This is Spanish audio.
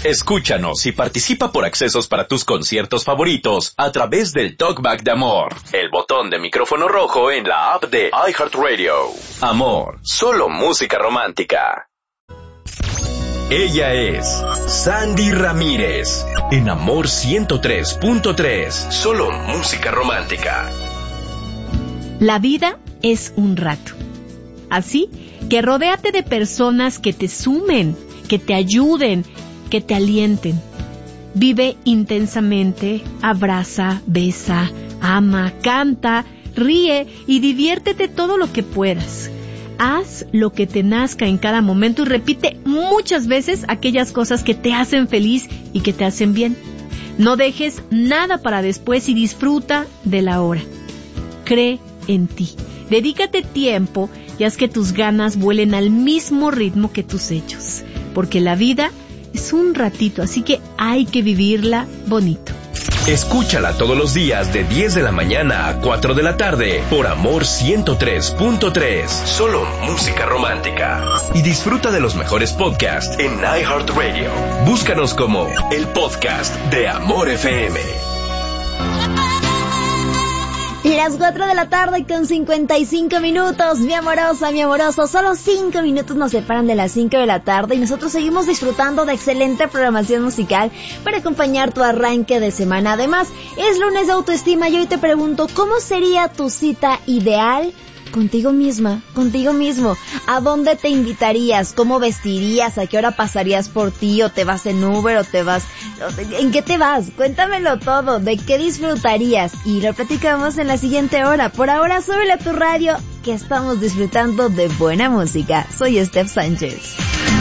Escúchanos y participa por accesos para tus conciertos favoritos a través del Talkback de Amor, el botón de micrófono rojo en la app de iHeartRadio. Amor, solo música romántica. Ella es Sandy Ramírez, en Amor 103.3, solo música romántica. La vida es un rato. Así que rodéate de personas que te sumen, que te ayuden, que te alienten. Vive intensamente, abraza, besa, ama, canta, ríe y diviértete todo lo que puedas. Haz lo que te nazca en cada momento y repite muchas veces aquellas cosas que te hacen feliz y que te hacen bien. No dejes nada para después y disfruta de la hora. Cree en ti. Dedícate tiempo y haz que tus ganas vuelen al mismo ritmo que tus hechos. Porque la vida es un ratito, así que hay que vivirla bonito. Escúchala todos los días de 10 de la mañana a 4 de la tarde por Amor 103.3, solo música romántica. Y disfruta de los mejores podcasts en iHeartRadio. Búscanos como el podcast de Amor FM. Y las 4 de la tarde con 55 minutos, mi amorosa, mi amoroso, solo 5 minutos nos separan de las 5 de la tarde y nosotros seguimos disfrutando de excelente programación musical para acompañar tu arranque de semana. Además, es lunes de autoestima y hoy te pregunto, ¿cómo sería tu cita ideal? Contigo misma, contigo mismo. ¿A dónde te invitarías? ¿Cómo vestirías? ¿A qué hora pasarías por ti? ¿O te vas en Uber? ¿O te vas? ¿En qué te vas? Cuéntamelo todo. ¿De qué disfrutarías? Y lo platicamos en la siguiente hora. Por ahora, súbele a tu radio que estamos disfrutando de buena música. Soy Steph Sánchez.